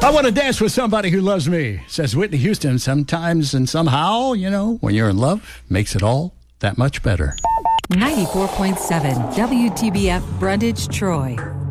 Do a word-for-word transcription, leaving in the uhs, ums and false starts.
I want to dance with somebody who loves me, says Whitney Houston. Sometimes and somehow, you know, when you're in love, makes it all that much better. ninety-four point seven W T B F Brundage, Troy.